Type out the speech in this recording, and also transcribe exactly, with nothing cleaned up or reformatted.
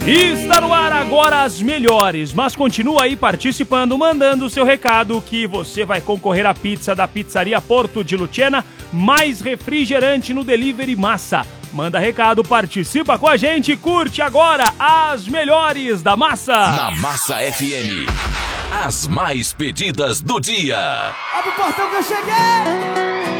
Está no ar agora as melhores, mas continua aí participando, mandando o seu recado que você vai concorrer à pizza da Pizzaria Porto de Lucena, mais refrigerante no Delivery Massa. Manda recado, participa com a gente, curte agora as melhores da Massa. Na Massa F M, as mais pedidas do dia. Abre o portão que eu cheguei!